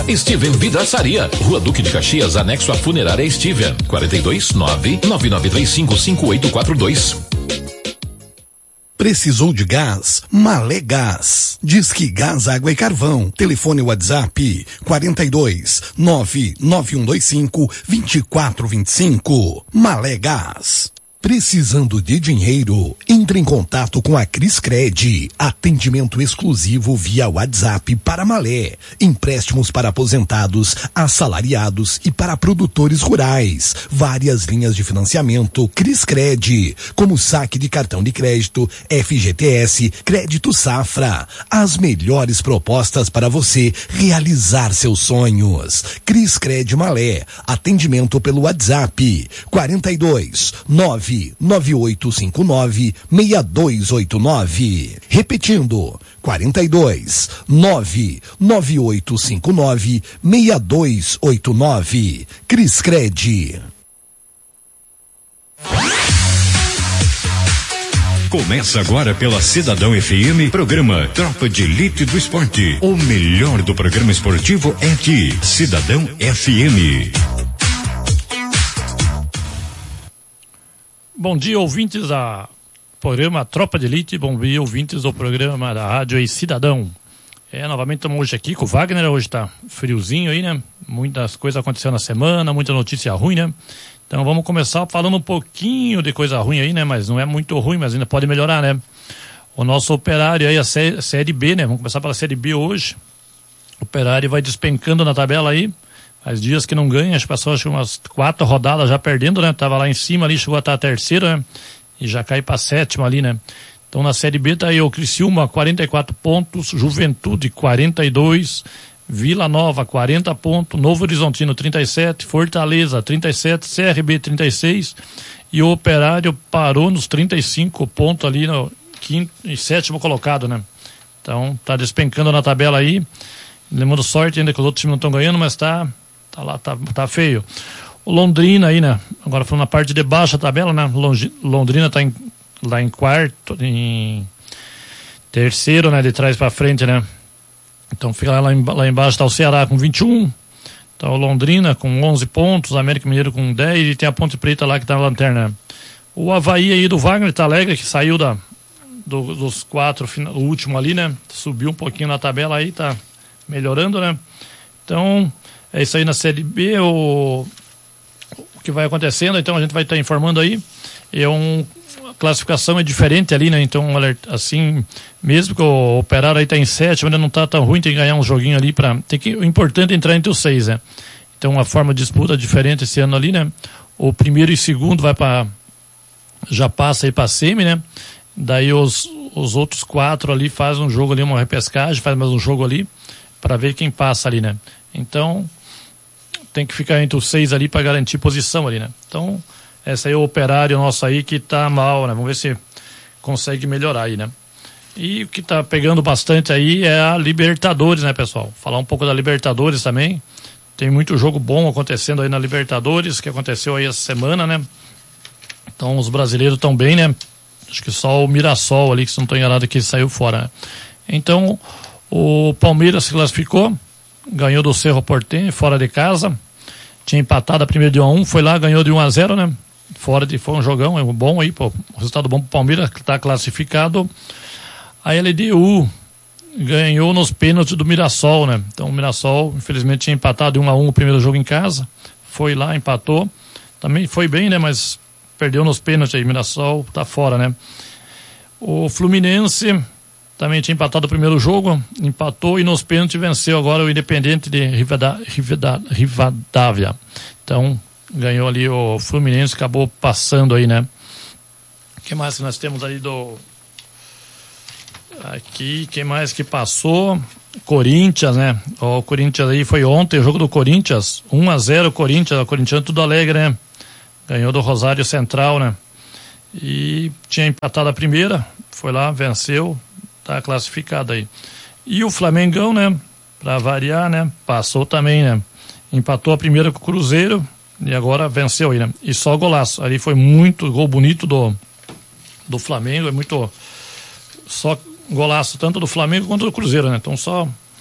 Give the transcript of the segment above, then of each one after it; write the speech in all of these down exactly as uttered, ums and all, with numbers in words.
Steven Vidraçaria, Rua Duque de Caxias, anexo à Funerária Steven, quarenta e dois, nove nove nove três cinco cinco oito quatro dois. Precisou de gás? Malé Gás. Disque Gás, Água e Carvão. Telefone WhatsApp quarenta e dois, nove nove um dois cinco, vinte e quatro vinte e cinco. Malé Gás. Precisando de dinheiro? Entre em contato com a Criscred. Atendimento exclusivo via WhatsApp para Malé. Empréstimos para aposentados, assalariados e para produtores rurais. Várias linhas de financiamento Criscred, como saque de cartão de crédito, F G T S, crédito safra. As melhores propostas para você realizar seus sonhos. Criscred Malé. Atendimento pelo WhatsApp quarenta e dois, nove nove oito cinco nove, seis dois oito nove. Repetindo, quarenta e dois, nove nove oito cinco nove, seis dois oito nove. Criscred. Começa agora pela Cidadão F M, programa Tropa de Elite do Esporte. O melhor do programa esportivo é aqui, Cidadão F M. Bom dia, ouvintes da programa Tropa de Elite, bom dia, ouvintes do programa da Rádio e Cidadão. É, novamente estamos hoje aqui com o Wagner, hoje tá friozinho aí, né? Muitas coisas aconteceram na semana, muita notícia ruim, né? Então vamos começar falando um pouquinho de coisa ruim aí, né? Mas não é muito ruim, mas ainda pode melhorar, né? O nosso Operário aí, a sé- Série B, né? Vamos começar pela Série B hoje. O Operário vai despencando na tabela aí. Faz dias que não ganha, acho que passou acho, umas quatro rodadas já perdendo, né? Tava lá em cima ali, chegou a estar a terceira, né? E já cai pra sétima ali, né? Então na Série B tá aí o Criciúma, quarenta e quatro pontos, Juventude, quarenta e dois, Vila Nova, quarenta pontos, Novo Horizontino, trinta e sete, Fortaleza, trinta e sete, C R B, trinta e seis, e o Operário parou nos trinta e cinco pontos ali no quinto e sétimo colocado, né? Então tá despencando na tabela aí. Lembrando sorte ainda que os outros times não estão ganhando, mas tá Tá lá, tá, tá feio. O Londrina aí, né? Agora falando na parte de baixo da tabela, né? Londrina tá em, lá em quarto, em terceiro, né? De trás pra frente, né? Então fica lá, lá, em, lá embaixo tá o Ceará com vinte e um. Tá o Londrina com onze pontos, o América Mineiro com dez e tem a Ponte Preta lá que tá na lanterna. Né? O Avaí aí do Wagner tá alegre, que saiu da, do, dos quatro, o último ali, né? Subiu um pouquinho na tabela aí, tá melhorando, né? Então... é isso aí na Série B, o, o que vai acontecendo, então a gente vai estar tá informando aí. É um, a classificação é diferente ali, né? Então, assim, mesmo que o Operário aí tá em sétimo, ainda não tá tão ruim, tem que ganhar um joguinho ali para tem que o importante é entrar entre os seis, né? Então, uma forma de disputa diferente esse ano ali, né? O primeiro e segundo vai para já passa aí para semi, né? Daí os os outros quatro ali fazem um jogo ali, uma repescagem, faz mais um jogo ali para ver quem passa ali, né? Então, tem que ficar entre os seis ali para garantir posição ali, né? Então, essa aí é o Operário nosso aí que tá mal, né? Vamos ver se consegue melhorar aí, né? E o que tá pegando bastante aí é a Libertadores, né, pessoal? Falar um pouco da Libertadores também. Tem muito jogo bom acontecendo aí na Libertadores, que aconteceu aí essa semana, né? Então, os brasileiros estão bem, né? Acho que só o Mirassol ali, que se não estou enganado, que saiu fora, né? Então, o Palmeiras se classificou, ganhou do Cerro Porteño, fora de casa, tinha empatado a primeira de um a um, foi lá, ganhou de um a zero, né? Fora de, foi um jogão, é um bom aí, pô, um resultado bom pro Palmeiras, que está classificado. A L D U ganhou nos pênaltis do Mirassol, né? Então o Mirassol, infelizmente, tinha empatado de um a um o primeiro jogo em casa, foi lá, empatou, também foi bem, né? Mas perdeu nos pênaltis aí, Mirassol tá fora, né? O Fluminense também tinha empatado o primeiro jogo, empatou e nos pênaltis venceu agora o Independente de Rivada, Rivada, Rivadavia. Então, ganhou ali o Fluminense, acabou passando aí, né? O que mais que nós temos aí do... Aqui, quem mais que passou? Corinthians, né? O Corinthians aí foi ontem, o jogo do Corinthians, um a zero Corinthians, o Corinthians tudo alegre, né? Ganhou do Rosário Central, né? E tinha empatado a primeira, foi lá, venceu, tá classificado aí. E o Flamengão, né, pra variar, né, passou também, né, empatou a primeira com o Cruzeiro e agora venceu aí, né, e só golaço, ali foi muito gol bonito do do Flamengo, é muito só golaço, tanto do Flamengo quanto do Cruzeiro, né, então só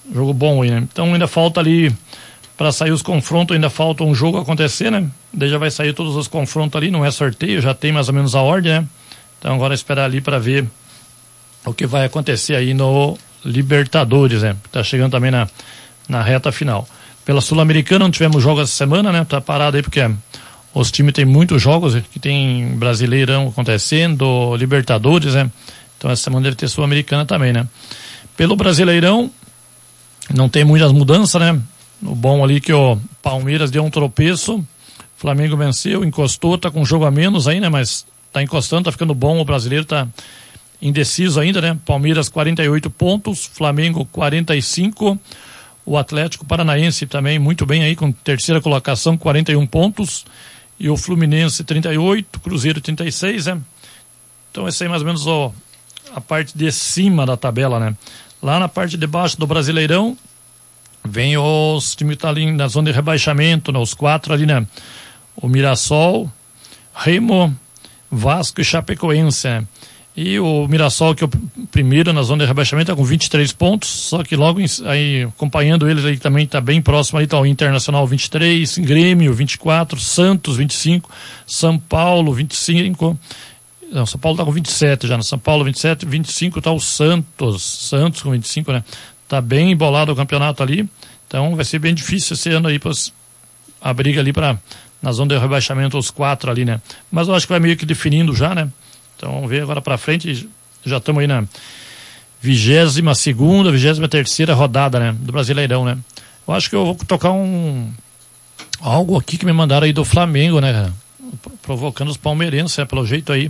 Jogo bom aí, né? Então ainda falta ali, para sair os confrontos, ainda falta um jogo acontecer, né? Daí já vai sair todos os confrontos ali, não é sorteio, já tem mais ou menos a ordem, né? Então agora é esperar ali para ver o que vai acontecer aí no Libertadores, né? Tá chegando também na, na reta final. Pela Sul-Americana não tivemos jogos essa semana, né? Tá parado aí porque os times têm muitos jogos, que tem Brasileirão acontecendo, Libertadores, né? Então essa semana deve ter Sul-Americana também, né? Pelo Brasileirão não tem muitas mudanças, né? O bom ali que o Palmeiras deu um tropeço, Flamengo venceu, encostou, tá com um jogo a menos aí, né? Mas tá encostando, tá ficando bom, o brasileiro tá indeciso ainda, né? Palmeiras quarenta e oito pontos, Flamengo quarenta e cinco, o Atlético Paranaense também muito bem aí com terceira colocação, quarenta e um pontos, e o Fluminense trinta e oito, Cruzeiro trinta e seis, né? Então esse aí mais ou menos ó, a parte de cima da tabela, né? Lá na parte de baixo do Brasileirão vem os times que tá ali na zona de rebaixamento, né? Os quatro ali, né? O Mirassol, Remo, Vasco e Chapecoense, né? E o Mirassol, que é o primeiro na zona de rebaixamento, está com vinte e três pontos, só que logo em, aí, acompanhando eles aí também está bem próximo, ali está o Internacional vinte e três, Grêmio vinte e quatro, Santos vinte e cinco, São Paulo vinte e cinco, não, São Paulo está com vinte e sete já, no São Paulo vinte e sete, vinte e cinco está o Santos, Santos com vinte e cinco, né? Está bem embolado o campeonato ali, então vai ser bem difícil esse ano aí, pros, a briga ali para na zona de rebaixamento, os quatro ali, né? Mas eu acho que vai meio que definindo já, né? Então vamos ver agora pra frente, já estamos aí na vigésima segunda, vigésima terceira rodada, né, do Brasileirão, né. Eu acho que eu vou tocar um, algo aqui que me mandaram aí do Flamengo, né, provocando os palmeirenses, né, pelo jeito aí.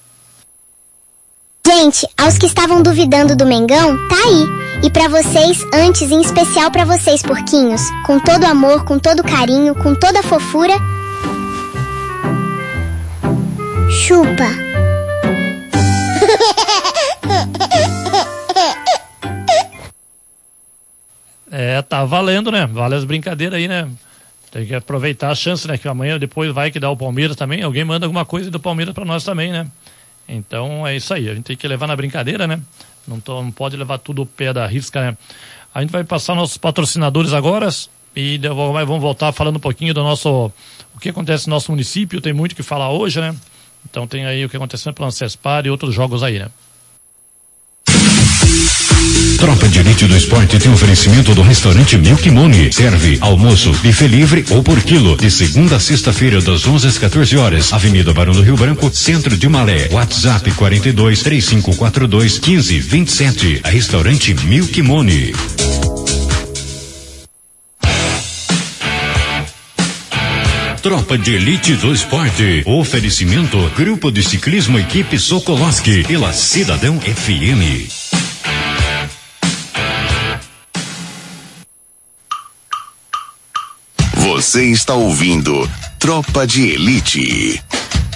Gente, aos que estavam duvidando do Mengão, tá aí. E pra vocês, antes, em especial pra vocês, porquinhos, com todo amor, com todo carinho, com toda fofura, chupa. É, tá valendo, né? Vale as brincadeiras aí, né? Tem que aproveitar a chance, né? Que amanhã depois vai que dá o Palmeiras também. Alguém manda alguma coisa do Palmeiras pra nós também, né? Então é isso aí. A gente tem que levar na brincadeira, né? Não, tô, não pode levar tudo o pé da risca, né? A gente vai passar nossos patrocinadores agora e vamos voltar falando um pouquinho do nosso... O que acontece no nosso município. Tem muito que falar hoje, né? Então tem aí o que aconteceu pela Ancespar e outros jogos aí, né? Tropa de Elite do Esporte tem oferecimento do restaurante Milk Money. Serve almoço, buffet livre ou por quilo. De segunda a sexta-feira, das onze às quatorze horas. Avenida Barão do Rio Branco, centro de Malé. WhatsApp quarenta e dois, três cinco quatro dois, quinze vinte e sete. Restaurante Milk Money. Tropa de Elite do Esporte. Oferecimento Grupo de Ciclismo Equipe Sokolowski pela Cidadão F M. Você está ouvindo Tropa de Elite.